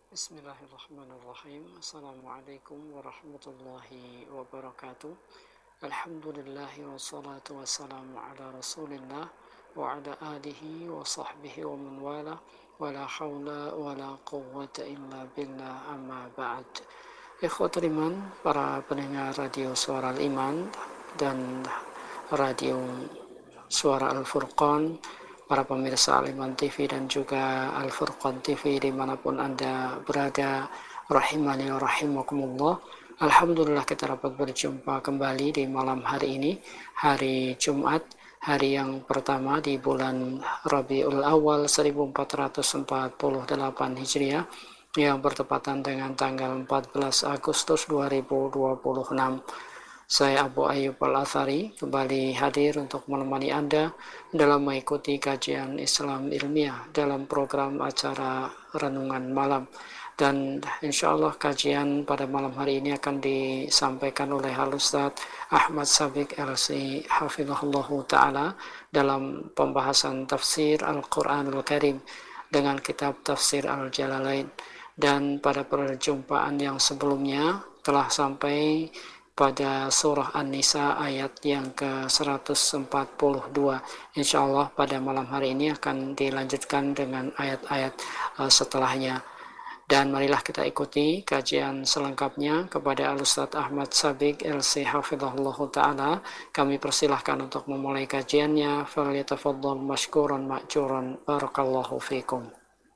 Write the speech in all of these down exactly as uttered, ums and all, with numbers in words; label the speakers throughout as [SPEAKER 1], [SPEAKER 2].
[SPEAKER 1] Bismillahirrahmanirrahim. Assalamualaikum warahmatullahi wabarakatuh. Alhamdulillahi wassalatu wassalamu ala rasulillah wa ala alihi wa sahbihi wa man wala wa la hawla wa la quwwata illa billah amma ba'd. Ikhwatul iman, para pendengar radio Suara Al-Iman dan radio Suara Al-Furqan, para pemirsa Al-Iman T V dan juga Al-Furqan T V dimanapun Anda berada, rahimani wa rahimakumullah. Alhamdulillah kita dapat berjumpa kembali di malam hari ini, hari Jumat, hari yang pertama di bulan Rabiul Awal seribu empat ratus empat puluh delapan Hijriah, yang bertepatan dengan tanggal empat belas Agustus dua ribu dua puluh enam. Saya Abu Ayyub Al-Athari kembali hadir untuk menemani Anda dalam mengikuti kajian Islam ilmiah dalam program acara Renungan Malam. Dan insya Allah kajian pada malam hari ini akan disampaikan oleh Al-Ustaz Ahmad Sabiq L C Hafizahullahu Ta'ala dalam pembahasan tafsir Al-Quranul Karim dengan kitab Tafsir Al-Jalalain. Dan pada perjumpaan yang sebelumnya telah sampai pada surah An-Nisa ayat yang ke seratus empat puluh dua. Insya Allah pada malam hari ini akan dilanjutkan dengan ayat-ayat uh, setelahnya. Dan marilah kita ikuti kajian selengkapnya kepada Al-Ustaz Ahmad Sabiq L C Hafizahullahu Ta'ala. Kami persilahkan untuk memulai kajiannya. Falyatafaddal mashkuran ma'juran. Barakallahu fikum.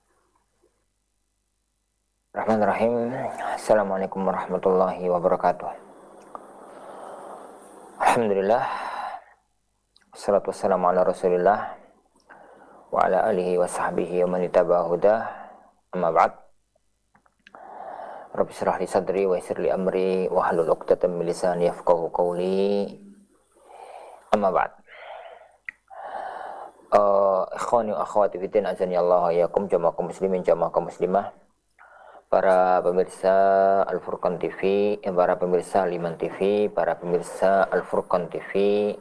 [SPEAKER 2] Bismillahirrahmanirrahim. Assalamualaikum warahmatullahi wabarakatuh. Alhamdulillah, wassalatu wassalamu ala rasulillah wa ala alihi wa sahbihi wa man ittaba'a hudah, amma ba'd. Rabbi shrah li sadri wa yassir li amri wa hlul 'uqdatam min lisani yafqahu qawli, amma ba'd. Uh, ikhwani wa akhwati fiddin, azani Allah wa iyyakum, jamaah kaum muslimin, jamaah kaum muslimah, para pemirsa Al-Furqan T V, para pemirsa Al-Iman T V, para pemirsa Al-Furqan T V,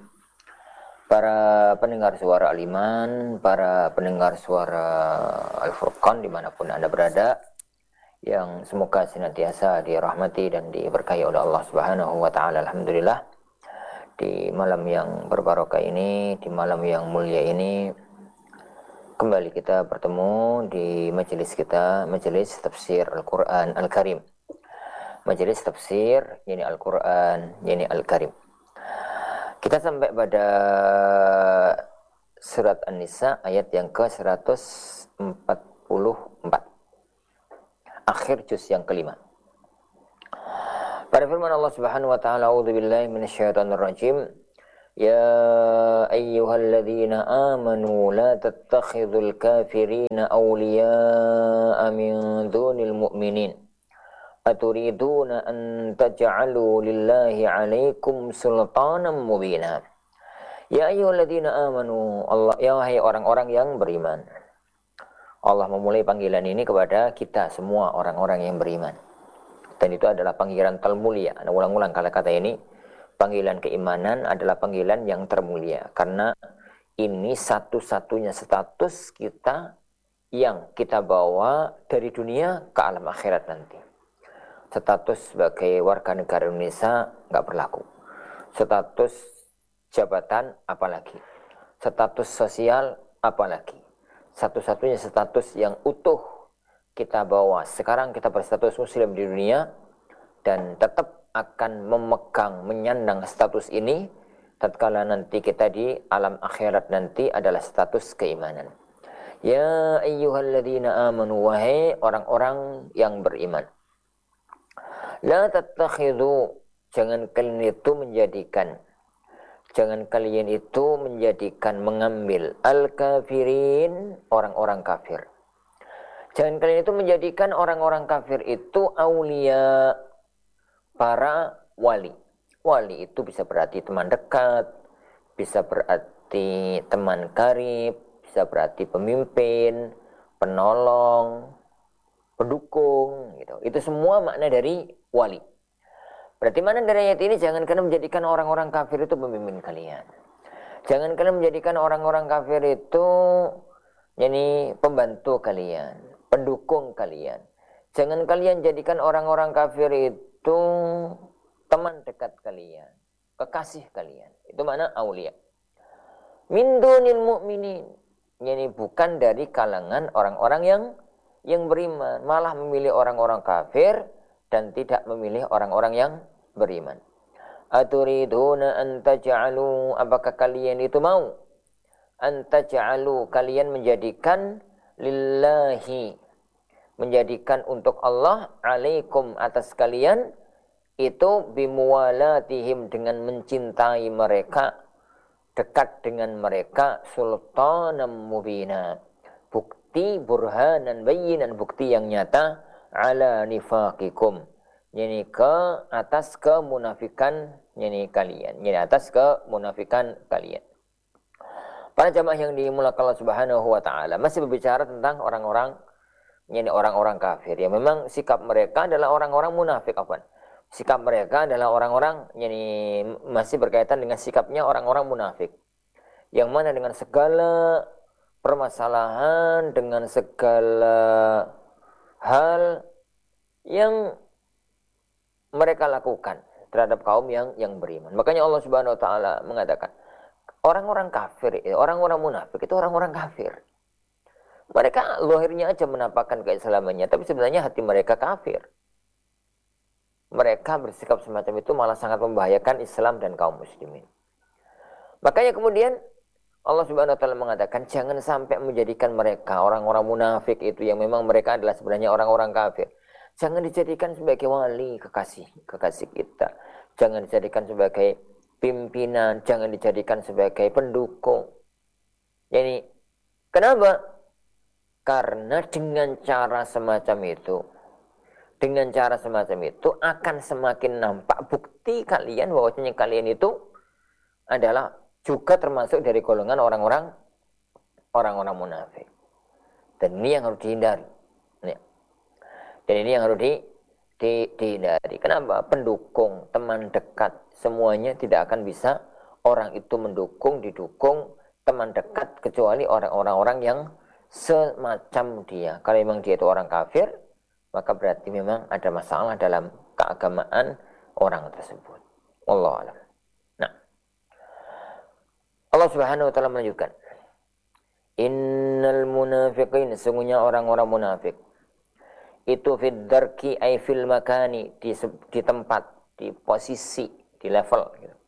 [SPEAKER 2] para pendengar suara Al-Iman, para pendengar suara Al-Furqan dimanapun Anda berada, yang semoga senantiasa dirahmati dan diberkahi oleh Allah Subhanahu wa Ta'ala. Alhamdulillah, di malam yang berbarokah ini, di malam yang mulia ini, kembali kita bertemu di majelis kita, majelis tafsir Al-Quran Al-Karim. Majelis tafsir, yani Al-Quran, yani Al-Karim. Kita sampai pada surat An-Nisa ayat yang ke seratus empat puluh empat. Akhir juz yang kelima. Pada firman Allah Subhanahu wa Ta'ala, a'udzubillahi minasyaitonir rajim. Ya ayyuhalladzina amanu la tattakhidhul kafirina awliya'a min dunil mu'minin aturiduna an taj'alu lillahi 'alaikum sultanan mubina. Ya ayyuhalladzina amanu, Allah, ya wahai orang-orang yang beriman. Allah memulai panggilan ini kepada kita semua orang-orang yang beriman. Dan itu adalah panggilan termulia. Nah, ulang-ulang kata-kata ini. Panggilan keimanan adalah panggilan yang termulia, karena ini satu-satunya status kita yang kita bawa dari dunia ke alam akhirat nanti. Status sebagai warga negara Indonesia nggak berlaku. Status jabatan apalagi. Status sosial apalagi. Satu-satunya status yang utuh kita bawa. Sekarang kita berstatus muslim di dunia dan tetap akan memegang, menyandang status ini tatkala nanti kita di alam akhirat nanti adalah status keimanan. Ya ayyuhalladzina amanu, wahai orang-orang yang beriman. La tattakhidhu, jangan kalian itu menjadikan, jangan kalian itu menjadikan, mengambil al-kafirin, orang-orang kafir. Jangan kalian itu menjadikan orang-orang kafir itu aulia, para wali. Wali itu bisa berarti teman dekat, bisa berarti teman karib, bisa berarti pemimpin, penolong, pendukung, gitu. Itu semua makna dari wali. Berarti mana dari ayat ini, jangan kalian menjadikan orang-orang kafir itu pemimpin kalian. Jangan kalian menjadikan orang-orang kafir itu jadi pembantu kalian, pendukung kalian. Jangan kalian jadikan orang-orang kafir itu teman dekat kalian, kekasih kalian. Itu mana aulia. Min dunil mu'minin. Ini bukan dari kalangan orang-orang yang yang beriman, malah memilih orang-orang kafir dan tidak memilih orang-orang yang beriman. Aturiduna an taj'alu, apakah kalian itu mau an taj'alu, kalian menjadikan lillahi, menjadikan untuk Allah, alaikum, atas kalian, itu bimuwalatihim, dengan mencintai mereka, dekat dengan mereka, sultanan mubina, bukti burhanan bayinan, bukti yang nyata, ala nifaqikum, yani ke atas kemunafikan yani kalian, yani atas kemunafikan kalian. Para jamaah yang dimulakan Allah Subhanahu wa taala, masih berbicara tentang orang-orang yani orang-orang kafir. Ya memang sikap mereka adalah orang-orang munafik, afwan. Sikap mereka adalah orang-orang yani masih berkaitan dengan sikapnya orang-orang munafik. Yang mana dengan segala permasalahan, dengan segala hal yang mereka lakukan terhadap kaum yang yang beriman. Makanya Allah Subhanahu wa taala mengatakan, orang-orang kafir, orang-orang munafik itu orang-orang kafir. Mereka lahirnya aja menampakkan keislamannya, tapi sebenarnya hati mereka kafir. Mereka bersikap semacam itu malah sangat membahayakan Islam dan kaum muslimin. Makanya kemudian Allah Subhanahu wa taala mengatakan, jangan sampai menjadikan mereka orang-orang munafik itu yang memang mereka adalah sebenarnya orang-orang kafir. Jangan dijadikan sebagai wali, kekasih, kekasih kita. Jangan dijadikan sebagai pimpinan, jangan dijadikan sebagai pendukung. Jadi, kenapa? Karena dengan cara semacam itu, dengan cara semacam itu akan semakin nampak bukti kalian bahwasanya kalian itu adalah juga termasuk dari golongan orang-orang orang-orang munafik. Dan ini yang harus dihindari. Dan ini yang harus di, di, dihindari. Kenapa? Pendukung, teman dekat, semuanya tidak akan bisa orang itu mendukung, didukung, teman dekat, kecuali orang-orang yang semacam dia. Kalau memang dia itu orang kafir, maka berarti memang ada masalah dalam keagamaan orang tersebut. Wallahu a'lam. Nah, Allah Subhanahu wa taala menunjukkan, innal munafiqin, sesungguhnya orang-orang munafik itu fid darki ay fil makani, di, di tempat, di posisi, di level gitu.